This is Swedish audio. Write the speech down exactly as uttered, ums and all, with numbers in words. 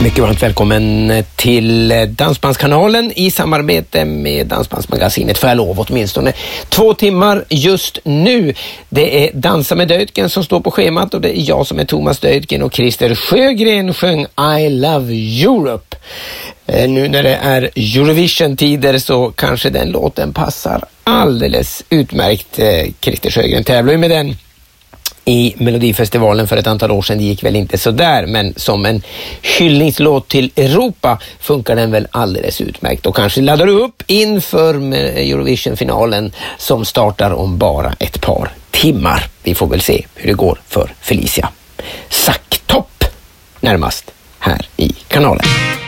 Mycket varmt välkommen till Dansbandskanalen i samarbete med Dansbandsmagasinet, får jag lov åtminstone. Två timmar just nu. Det är Dansa med Deutgen som står på schemat och det är jag som är Thomas Deutgen och Christer Sjögren sjöng I Love Europe. Nu när det är Eurovision-tider så kanske den låten passar alldeles utmärkt. Christer Sjögren tävlar ju med den i Melodifestivalen för ett antal år sedan. Det gick väl inte så där, men som en hyllningslåt till Europa funkar den väl alldeles utmärkt. Och kanske laddar du upp inför Eurovision-finalen som startar om bara ett par timmar. Vi får väl se hur det går för Felicia Sacktopp närmast här i kanalen.